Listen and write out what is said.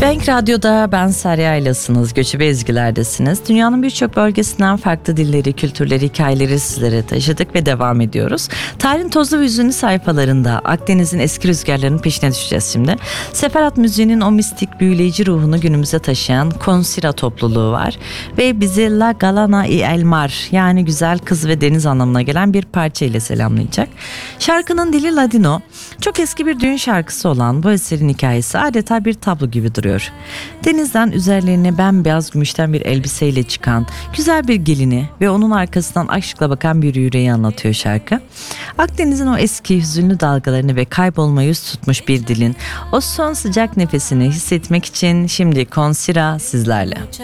Denk Radyo'da ben Serya İlasınız, Göçebe Ezgiler'desiniz. Dünyanın birçok bölgesinden farklı dilleri, kültürleri, hikayeleri sizlere taşıdık ve devam ediyoruz. Tarihin tozlu ve hüzünlü sayfalarında Akdeniz'in eski rüzgarlarının peşine düşeceğiz şimdi. Seferat müziğinin o mistik, büyüleyici ruhunu günümüze taşıyan Konsira topluluğu var. Ve bizi La Galana y El Mar, yani güzel kız ve deniz anlamına gelen bir parça ile selamlayacak. Şarkının dili Ladino. Çok eski bir düğün şarkısı olan bu eserin hikayesi adeta bir tablo gibi duruyor. Denizden üzerlerine bembeyaz gümüşten bir elbiseyle çıkan güzel bir gelini ve onun arkasından aşkla bakan bir yüreği anlatıyor şarkı. Akdeniz'in o eski hüzünlü dalgalarını ve kaybolmayı yüz tutmuş bir dilin o son sıcak nefesini hissetmek için şimdi Konsira sizlerle.